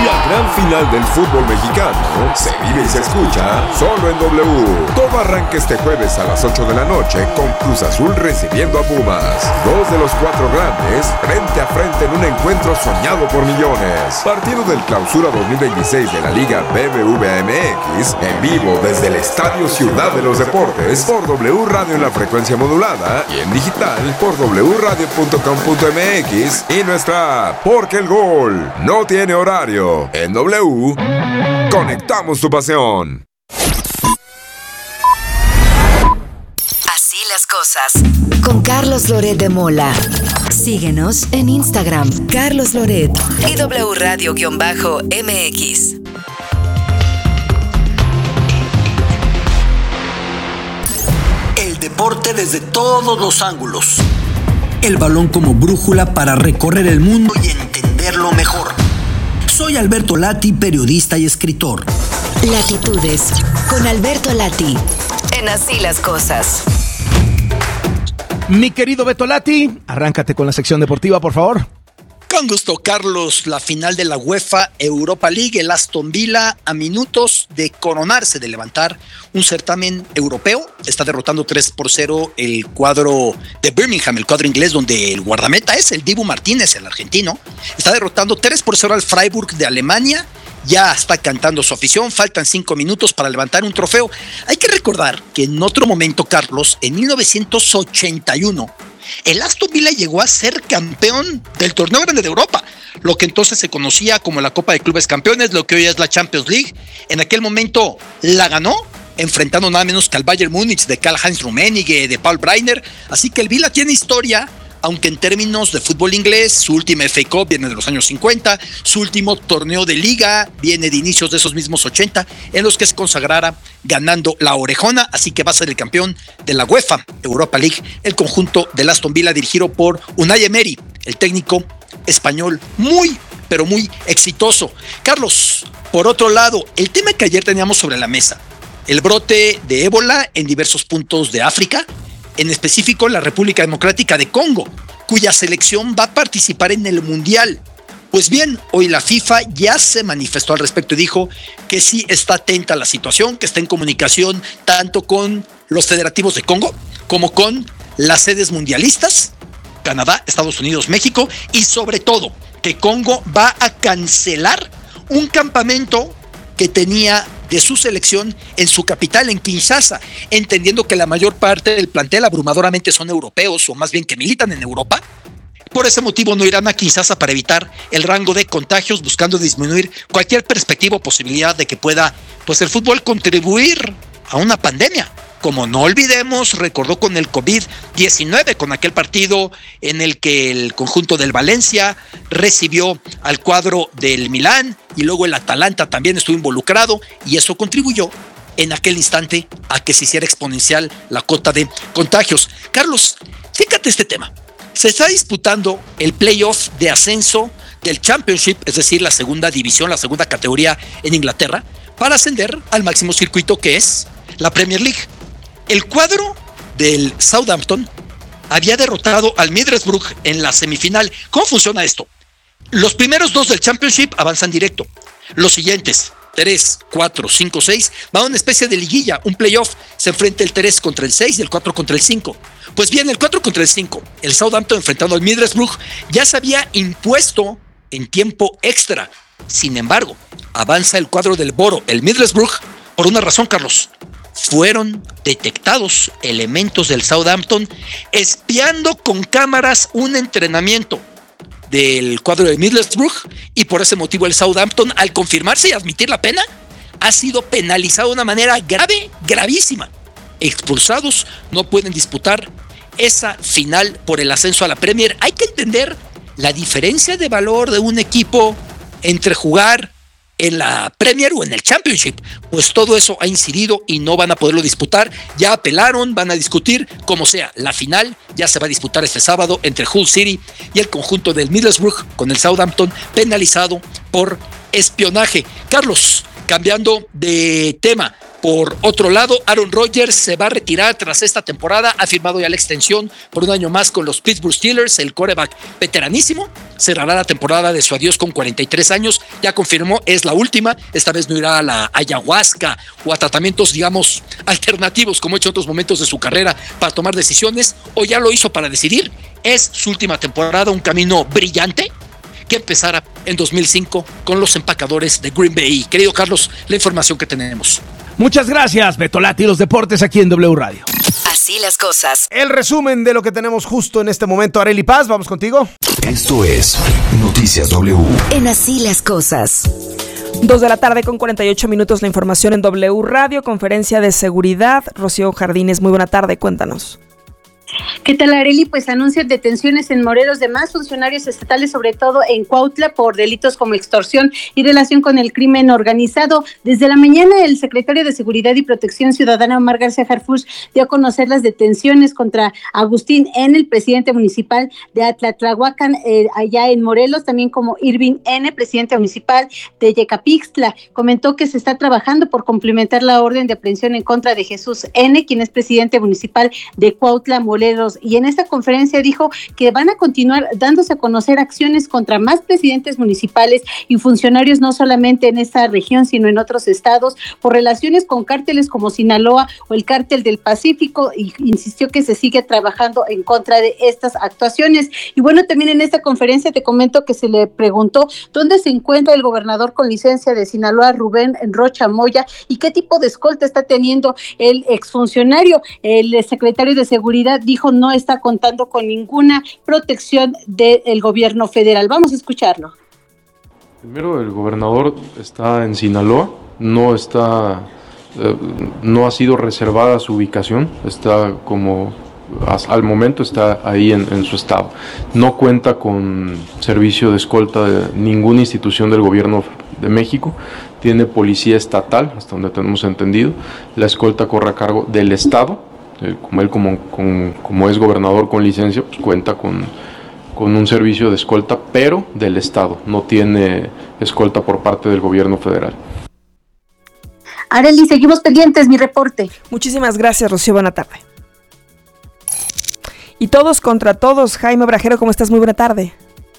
La gran final del fútbol mexicano se vive y se escucha solo en W. Todo arranca este jueves a las 8 de la noche con Cruz Azul recibiendo a Pumas. Dos de los cuatro grandes frente a frente en un encuentro soñado por millones. Partido del Clausura 2026 de la Liga BBVA MX en vivo desde el Estadio Ciudad de los Deportes por W Radio en la frecuencia modulada y en digital por wradio.com.mx y nuestra app, porque el gol no tiene horario. En W, conectamos tu pasión. Así las cosas. Con Carlos Loret de Mola. Síguenos en Instagram, Carlos Loret y W Radio-MX. El deporte desde todos los ángulos. El balón como brújula para recorrer el mundo y entenderlo mejor. Soy Alberto Lati, periodista y escritor. Latitudes, con Alberto Lati, en Así las Cosas. Mi querido Beto Lati, arráncate con la sección deportiva, por favor. Con gusto, Carlos. La final de la UEFA Europa League, el Aston Villa, a minutos de coronarse, de levantar un certamen europeo, está derrotando 3-0 el cuadro de Birmingham, el cuadro inglés, donde el guardameta es el Dibu Martínez, el argentino. Está derrotando 3-0 al Freiburg de Alemania. Ya está cantando su afición, faltan 5 minutos para levantar un trofeo. Hay que recordar que en otro momento, Carlos, en 1981, el Aston Villa llegó a ser campeón del torneo grande de Europa, lo que entonces se conocía como la Copa de Clubes Campeones, lo que hoy es la Champions League. En aquel momento la ganó, enfrentando nada menos que al Bayern Múnich de Karl-Heinz Rummenigge, de Paul Breitner. Así que el Villa tiene historia, aunque en términos de fútbol inglés, su última FA Cup viene de los años 50, su último torneo de liga viene de inicios de esos mismos 80, en los que se consagrara ganando la orejona, así que va a ser el campeón de la UEFA Europa League, el conjunto del Aston Villa dirigido por Unai Emery, el técnico español muy, pero muy exitoso. Carlos, por otro lado, el tema que ayer teníamos sobre la mesa, el brote de ébola en diversos puntos de África, en específico en la República Democrática de Congo, cuya selección va a participar en el Mundial. Pues bien, hoy la FIFA ya se manifestó al respecto y dijo que sí está atenta a la situación, que está en comunicación tanto con los federativos de Congo como con las sedes mundialistas, Canadá, Estados Unidos, México, y sobre todo que Congo va a cancelar un campamento que tenía de su selección en su capital, en Kinshasa, entendiendo que la mayor parte del plantel abrumadoramente son europeos, o más bien que militan en Europa. Por ese motivo no irán a Kinshasa para evitar el rango de contagios, buscando disminuir cualquier perspectiva o posibilidad de que pueda, pues, el fútbol contribuir a una pandemia. Como no olvidemos, recordó con el COVID-19, con aquel partido en el que el conjunto del Valencia recibió al cuadro del Milán y luego el Atalanta también estuvo involucrado, y eso contribuyó en aquel instante a que se hiciera exponencial la cota de contagios. Carlos, fíjate este tema. Se está disputando el playoff de ascenso del Championship, es decir, la segunda división, la segunda categoría en Inglaterra, para ascender al máximo circuito que es la Premier League. El cuadro del Southampton había derrotado al Middlesbrough en la semifinal. ¿Cómo funciona esto? Los primeros dos del Championship avanzan directo. Los siguientes, 3, 4, 5, 6, van a una especie de liguilla, un playoff. Se enfrenta el 3 contra el 6 y el 4 contra el 5. Pues bien, el 4 contra el 5, el Southampton enfrentando al Middlesbrough, ya se había impuesto en tiempo extra. Sin embargo, avanza el cuadro del Boro, el Middlesbrough, por una razón, Carlos. Fueron detectados elementos del Southampton espiando con cámaras un entrenamiento del cuadro de Middlesbrough, y por ese motivo el Southampton, al confirmarse y admitir la pena, ha sido penalizado de una manera grave, gravísima. Expulsados, no pueden disputar esa final por el ascenso a la Premier. Hay que entender la diferencia de valor de un equipo entre jugar en la Premier o en el Championship, pues todo eso ha incidido y no van a poderlo disputar. Ya apelaron, van a discutir, como sea. La final ya se va a disputar este sábado entre Hull City y el conjunto del Middlesbrough, con el Southampton penalizado por espionaje. Carlos, cambiando de tema, Por otro lado, Aaron Rodgers se va a retirar tras esta temporada, ha firmado ya la extensión por un año más con los Pittsburgh Steelers, el quarterback veteranísimo, cerrará la temporada de su adiós con 43 años, ya confirmó, es la última, esta vez no irá a la ayahuasca o a tratamientos, digamos, alternativos como ha hecho en otros momentos de su carrera para tomar decisiones, o ya lo hizo para decidir, es su última temporada, un camino brillante que empezara en 2005 con los empacadores de Green Bay. Querido Carlos, la información que tenemos. Muchas gracias, Beto Lati, los deportes aquí en W Radio. Así las cosas. El resumen de lo que tenemos justo en este momento. Arely Paz, vamos contigo. Esto es Noticias W. En Así las cosas. 2:48 p.m. la información en W Radio, conferencia de seguridad. Rocío Jardines, muy buena tarde, cuéntanos. ¿Qué tal, Arely? Pues anuncian detenciones en Morelos de más funcionarios estatales, sobre todo en Cuautla, por delitos como extorsión y relación con el crimen organizado. Desde la mañana, el secretario de Seguridad y Protección Ciudadana, Omar García Harfuch, dio a conocer las detenciones contra Agustín N., el presidente municipal de Atlatlahuacan, allá en Morelos, también como Irving N., presidente municipal de Yecapixtla. Comentó que se está trabajando por complementar la orden de aprehensión en contra de Jesús N., quien es presidente municipal de Cuautla, Morelos. Y en esta conferencia dijo que van a continuar dándose a conocer acciones contra más presidentes municipales y funcionarios, no solamente en esta región, sino en otros estados, por relaciones con cárteles como Sinaloa o el Cártel del Pacífico, y insistió que se sigue trabajando en contra de estas actuaciones. Y bueno, también en esta conferencia te comento que se le preguntó dónde se encuentra el gobernador con licencia de Sinaloa, Rubén Rocha Moya, y qué tipo de escolta está teniendo el exfuncionario. El secretario de Seguridad dijo no está contando con ninguna protección del gobierno federal. Vamos a escucharlo. Primero, el gobernador está en Sinaloa, no ha sido reservada su ubicación, está como al momento está ahí en su estado. No cuenta con servicio de escolta de ninguna institución del gobierno de México, tiene policía estatal, hasta donde tenemos entendido, la escolta corre a cargo del estado. Como él como es gobernador con licencia, pues cuenta con un servicio de escolta, pero del estado, no tiene escolta por parte del gobierno federal. Arely, seguimos pendientes, mi reporte. Muchísimas gracias, Rocío, buena tarde. Y todos contra todos, Jaime Brajero, ¿cómo estás? Muy buena tarde.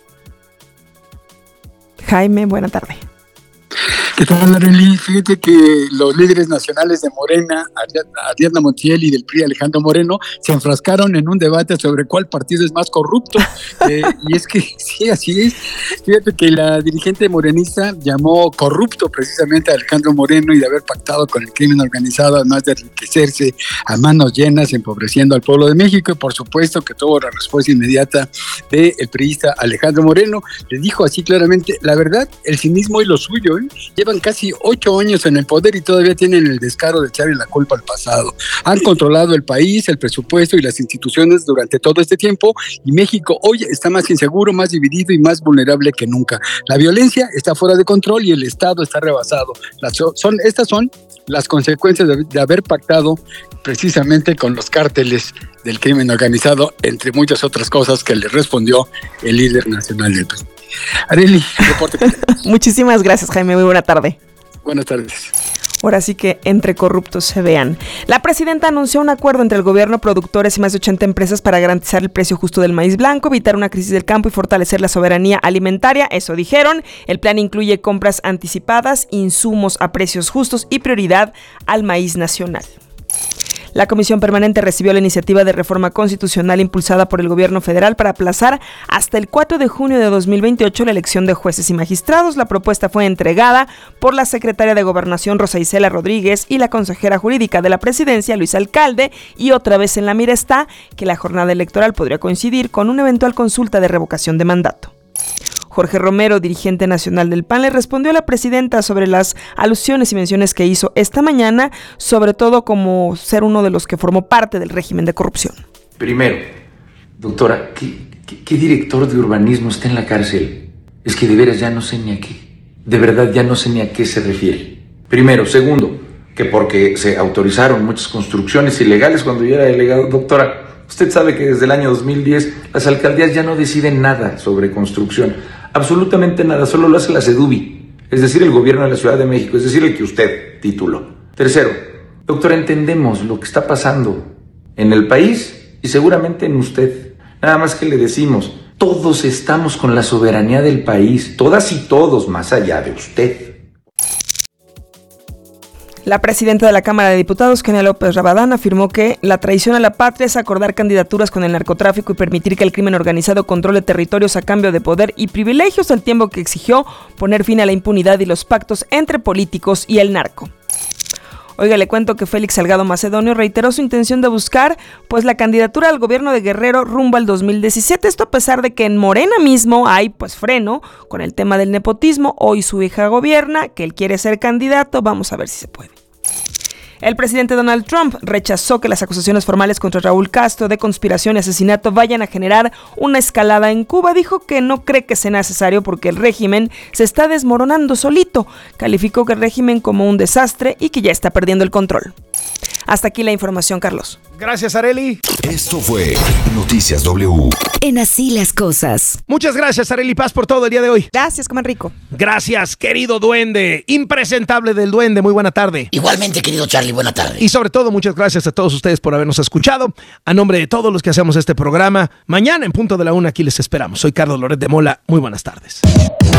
Jaime, buena tarde. ¿Qué tal, Arely? Fíjate que los líderes nacionales de Morena, Ariadna Montiel, y del PRI, Alejandro Moreno, se enfrascaron en un debate sobre cuál partido es más corrupto. Y es que sí, así es. Fíjate que la dirigente morenista llamó corrupto precisamente a Alejandro Moreno y de haber pactado con el crimen organizado, además de enriquecerse a manos llenas, empobreciendo al pueblo de México. Y por supuesto que tuvo la respuesta inmediata del priista Alejandro Moreno. Le dijo así claramente: la verdad, el cinismo es lo suyo, ¿eh? Llevan casi 8 años en el poder y todavía tienen el descaro de echarle la culpa al pasado. Han controlado el país, el presupuesto y las instituciones durante todo este tiempo, y México hoy está más inseguro, más dividido y más vulnerable que nunca. La violencia está fuera de control y el Estado está rebasado. Estas son las consecuencias de haber pactado precisamente con los cárteles del crimen organizado, entre muchas otras cosas que le respondió el líder nacional del PRI. Arely, reporte. Muchísimas gracias, Jaime, muy buena tarde. Buenas tardes. Ahora sí que entre corruptos se vean. La presidenta anunció un acuerdo entre el gobierno, productores y más de 80 empresas para garantizar el precio justo del maíz blanco, evitar una crisis del campo y fortalecer la soberanía alimentaria. Eso dijeron. El plan incluye compras anticipadas, insumos a precios justos y prioridad al maíz nacional. La Comisión Permanente recibió la iniciativa de reforma constitucional impulsada por el gobierno federal para aplazar hasta el 4 de junio de 2028 la elección de jueces y magistrados. La propuesta fue entregada por la secretaria de Gobernación, Rosa Isela Rodríguez, y la consejera jurídica de la presidencia, Luis Alcalde, y otra vez en la mira está que la jornada electoral podría coincidir con una eventual consulta de revocación de mandato. Jorge Romero, dirigente nacional del PAN, le respondió a la presidenta sobre las alusiones y menciones que hizo esta mañana, sobre todo como ser uno de los que formó parte del régimen de corrupción. Primero, doctora, ¿qué director de urbanismo está en la cárcel? Es que de veras ya no sé ni a qué. De verdad ya no sé ni a qué se refiere. Primero. Segundo, que porque se autorizaron muchas construcciones ilegales cuando yo era delegado. Doctora, usted sabe que desde el año 2010 las alcaldías ya no deciden nada sobre construcción. Absolutamente nada, solo lo hace la SEDUBI, es decir, el gobierno de la Ciudad de México, es decir, el que usted tituló. Tercero, Doctora, entendemos lo que está pasando en el país y seguramente en usted. Nada más que le decimos, todos estamos con la soberanía del país, todas y todos, más allá de usted. La presidenta de la Cámara de Diputados, Kenia López Rabadán, afirmó que la traición a la patria es acordar candidaturas con el narcotráfico y permitir que el crimen organizado controle territorios a cambio de poder y privilegios, al tiempo que exigió poner fin a la impunidad y los pactos entre políticos y el narco. Oiga, le cuento que Félix Salgado Macedonio reiteró su intención de buscar pues la candidatura al gobierno de Guerrero rumbo al 2017. Esto a pesar de que en Morena mismo hay pues freno con el tema del nepotismo. Hoy su hija gobierna, que él quiere ser candidato. Vamos a ver si se puede. El presidente Donald Trump rechazó que las acusaciones formales contra Raúl Castro de conspiración y asesinato vayan a generar una escalada en Cuba. Dijo que no cree que sea necesario porque el régimen se está desmoronando solito. Calificó que el régimen como un desastre y que ya está perdiendo el control. Hasta aquí la información, Carlos. Gracias, Arely. Esto fue Noticias W. En Así las Cosas. Muchas gracias, Arely Paz, por todo el día de hoy. Gracias, coman rico. Gracias, querido duende, impresentable del duende, muy buena tarde. Igualmente, querido Charlie, buena tarde. Y sobre todo, muchas gracias a todos ustedes por habernos escuchado. A nombre de todos los que hacemos este programa, mañana en punto de la 1 aquí les esperamos. Soy Carlos Loret de Mola, muy buenas tardes.